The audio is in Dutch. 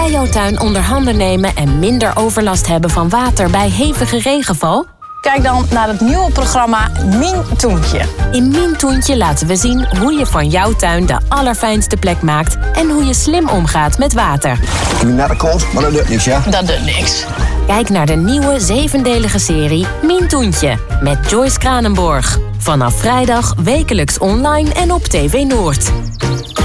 jij jouw tuin onder handen nemen en minder overlast hebben van water bij hevige regenval? Kijk dan naar het nieuwe programma Mien Toentje. In Mien Toentje laten we zien hoe je van jouw tuin de allerfijnste plek maakt en hoe je slim omgaat met water. Ik ben naar de koos, maar dat doet niks, ja? Dat doet niks. Kijk naar de nieuwe 7-delige serie Mien Toentje met Joyce Kranenborg. Vanaf vrijdag wekelijks online en op TV Noord.